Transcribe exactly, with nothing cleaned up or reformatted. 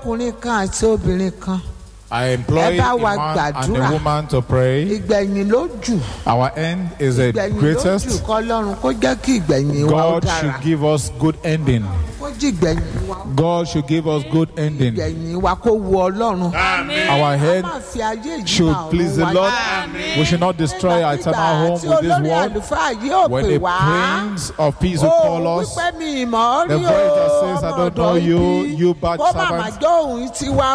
ọkùnrin kan àti obìnrin kan. I employ a man and a woman to pray. Ìgbẹ̀yìn ló jù. Our end is the greatest. Ìgbẹ̀yìn ló jù kọ́ Ọlọ́run kó jẹ́ kí ìgbẹ̀yìn wa ó dára. God should give us good ending. Kó jí ìgbẹ̀yìn wa. God should give us good ending. Ìgbẹ̀yìn wa kó wu Ọlọ́run. Our head should please the Lord. We should not destroy our eternal home with this world. When the Prince of Peace will call us, the voice that says, I don't know you, you bad servant.